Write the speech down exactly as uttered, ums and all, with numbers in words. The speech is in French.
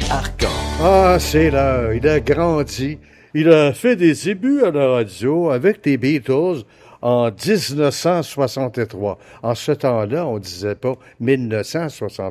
Arcan. Ah, c'est là, il a grandi. Il a fait des débuts à la radio avec les Beatles en dix-neuf cent soixante-trois. En ce temps-là, on disait pas mille neuf cent soixante-trois.